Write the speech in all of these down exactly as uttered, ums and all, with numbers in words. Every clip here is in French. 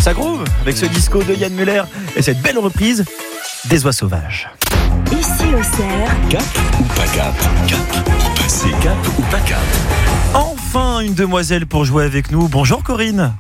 Ça groove avec ce disco de Yann Muller et cette belle reprise des Oies Sauvages. Ici au Cerf. Cap ou pas cap? Cap ou passé cap ou pas cap? Enfin une demoiselle pour jouer avec nous. Bonjour Corinne.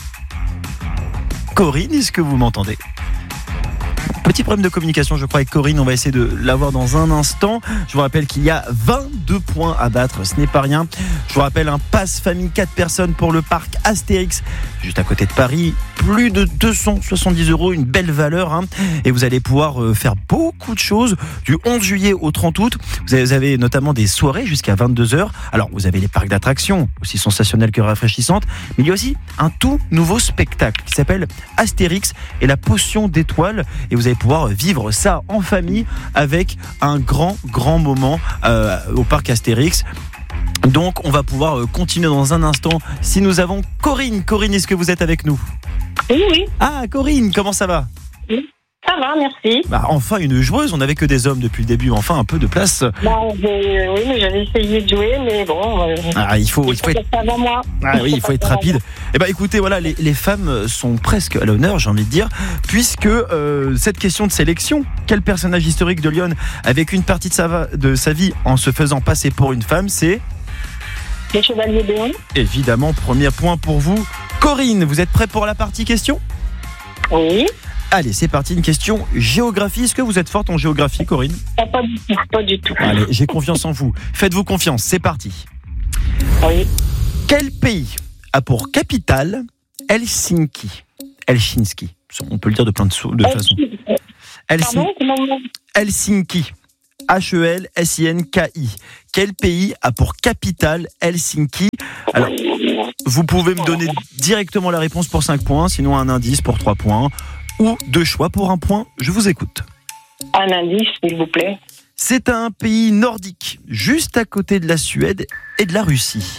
Corinne, est-ce que vous m'entendez? Petit problème de communication, je crois, avec Corinne. On va essayer de l'avoir dans un instant. Je vous rappelle qu'il y a vingt-deux points à battre. Ce n'est pas rien. Je vous rappelle un pass famille quatre personnes pour le parc Astérix, juste à côté de Paris. Plus de deux cent soixante-dix euros, une belle valeur. Hein. Et vous allez pouvoir euh, faire beaucoup de choses du onze juillet au trente août. Vous avez, vous avez notamment des soirées jusqu'à vingt-deux heures. Alors, vous avez les parcs d'attractions, aussi sensationnels que rafraîchissantes. Mais il y a aussi un tout nouveau spectacle qui s'appelle Astérix et la potion d'étoiles. Et vous allez pouvoir vivre ça en famille avec un grand, grand moment euh, au parc Astérix. Donc, on va pouvoir continuer dans un instant si nous avons Corinne. Corinne, est-ce que vous êtes avec nous? Oui, oui. Ah, Corinne, comment ça va? Oui. Ça va, merci. Bah, enfin une joueuse, on n'avait que des hommes depuis le début, enfin un peu de place. Bon, j'ai, oui, mais j'avais essayé de jouer, mais bon. Euh, ah, il faut, il faut être... avant moi. Ah oui, il faut être rapide. Eh ben, écoutez, voilà, les, les femmes sont presque à l'honneur, j'ai envie de dire, puisque euh, cette question de sélection, quel personnage historique de Lyon avec une partie de sa, de sa vie en se faisant passer pour une femme, c'est les Chevaliers d'Éon. Évidemment, premier point pour vous. Corinne, vous êtes prêt pour la partie question? Oui. Allez, c'est parti, une question géographie. Est-ce que vous êtes forte en géographie, Corinne? Pas, pas du tout, pas du tout. Allez, j'ai confiance en vous. Faites-vous confiance, c'est parti. Oui. Quel pays a pour capitale Helsinki? Helsinki, on peut le dire de plein de, so- de façons. Pardon, comment... Helsinki. H E L S I N K I. Quel pays a pour capitale Helsinki? Alors, vous pouvez me donner directement la réponse pour cinq points, sinon un indice pour trois points, ou deux choix pour un point. Je vous écoute. Un indice, s'il vous plaît. C'est un pays nordique, juste à côté de la Suède et de la Russie.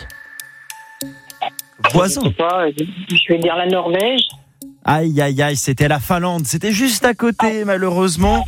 Voisin. Je sais pas, je vais dire la Norvège. Aïe, aïe, aïe, c'était la Finlande. C'était juste à côté, malheureusement.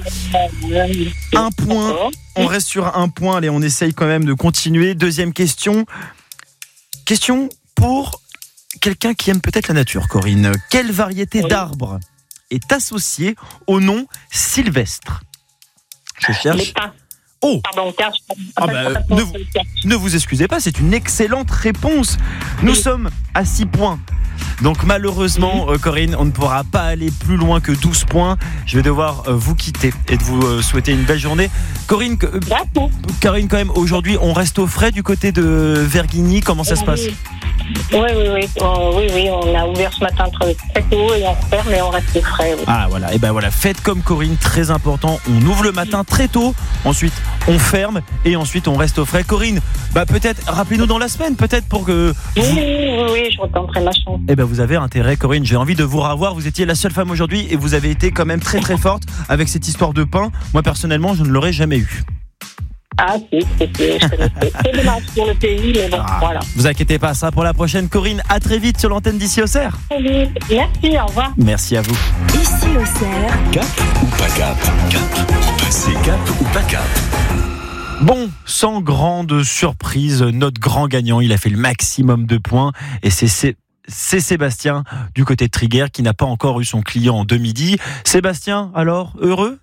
Un point. On reste sur un point. Allez, on essaye quand même de continuer. Deuxième question. Question pour quelqu'un qui aime peut-être la nature, Corinne. Quelle variété d'arbre est associée au nom sylvestre? Je cherche. Les pins. Oh. Pardon, car je... Ah bah, ne, vous, ne vous excusez pas, c'est une excellente réponse. Nous oui. sommes à six points. Donc malheureusement, euh, Corinne, on ne pourra pas aller plus loin que douze points. Je vais devoir euh, vous quitter et de vous euh, souhaiter une belle journée. Corinne, euh, Corinne, quand même, aujourd'hui, on reste au frais du côté de Vergigny. Comment ça oui. se passe? Oui, oui, oui. Oh, oui, oui. On a ouvert ce matin très, très tôt et on ferme et on reste au frais. Oui. Ah voilà, et ben voilà, faites comme Corinne, très important. On ouvre le matin très tôt, ensuite on ferme et ensuite on reste au frais. Corinne, bah peut-être rappelez-nous dans la semaine, peut-être pour que. Oui, vous... oui, oui, oui, je retenterai ma chance. Eh ben vous avez intérêt, Corinne. J'ai envie de vous revoir. Vous étiez la seule femme aujourd'hui et vous avez été quand même très très forte avec cette histoire de pain. Moi personnellement, je ne l'aurais jamais eu. Ah si, c'est, c'est, c'est, c'est dommage pour le pays, mais bon, ah, voilà. Vous inquiétez pas, ça pour la prochaine. Corinne, à très vite sur l'antenne d'Ici au Cerf. Merci, au revoir. Merci à vous. Ici au Cerf. Cap ou pas cap? Cap ou passé cap ou pas cap? Bon, sans grande surprise, notre grand gagnant, il a fait le maximum de points et c'est... c'est... C'est Sébastien du côté de Triguer qui n'a pas encore eu son client en demi-midi. Sébastien, alors, heureux?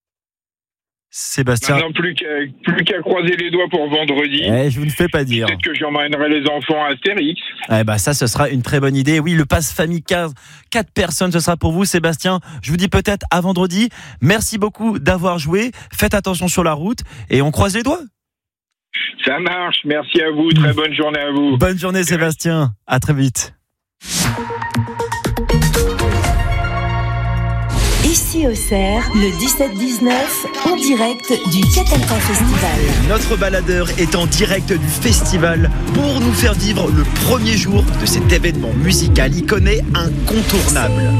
Sébastien. Maintenant, plus qu'à, plus qu'à croiser les doigts pour vendredi. Eh, je vous ne fais pas dire. Peut-être que j'emmènerai les enfants à Astérix. Eh ben, ça, ce sera une très bonne idée. Oui, le pass famille quinze, quatre personnes, ce sera pour vous, Sébastien. Je vous dis peut-être à vendredi. Merci beaucoup d'avoir joué. Faites attention sur la route et on croise les doigts. Ça marche. Merci à vous. Très bonne journée à vous. Bonne journée, Sébastien. À très vite. Ici au Cerf, le dix-sept dix-neuf, en direct du Catalpa Festival. Notre baladeur est en direct du festival pour nous faire vivre le premier jour de cet événement musical iconé incontournable.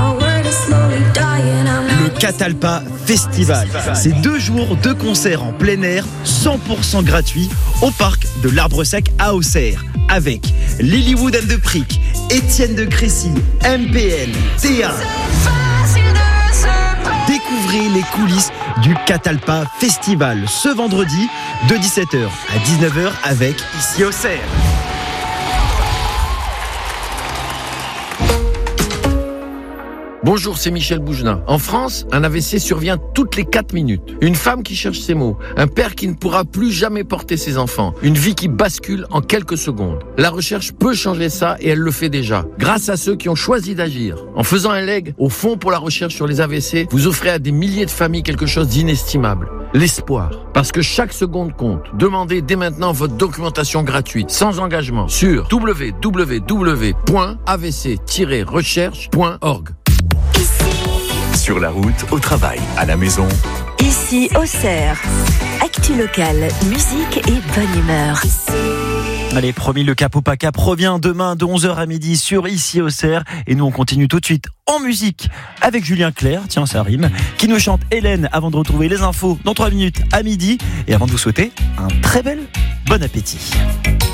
Le Catalpa Festival. C'est deux jours de concerts en plein air, cent pour cent gratuits, au parc de l'Arbre Sec à Auxerre, avec Lilywood and the Prick, Étienne de Crécy, M P L, Théa. Découvrez les coulisses du Catalpa Festival ce vendredi de dix-sept heures à dix-neuf heures avec Ici au Cerf. Bonjour, c'est Michel Boujna. En France, un A V C survient toutes les quatre minutes. Une femme qui cherche ses mots, un père qui ne pourra plus jamais porter ses enfants, une vie qui bascule en quelques secondes. La recherche peut changer ça et elle le fait déjà. Grâce à ceux qui ont choisi d'agir. En faisant un leg au Fonds pour la recherche sur les A V C, vous offrez à des milliers de familles quelque chose d'inestimable. L'espoir. Parce que chaque seconde compte. Demandez dès maintenant votre documentation gratuite, sans engagement, sur w w w point a v c tiret recherche point org. Sur la route, au travail, à la maison. Ici Auxerre. Actu locale, musique et bonne humeur. Allez, promis, le Cap ou pas Cap revient demain de onze heures à midi sur Ici Auxerre. Et nous, on continue tout de suite en musique avec Julien Clerc, tiens, ça rime, qui nous chante Hélène avant de retrouver les infos dans trois minutes à midi. Et avant de vous souhaiter un très bel bon appétit.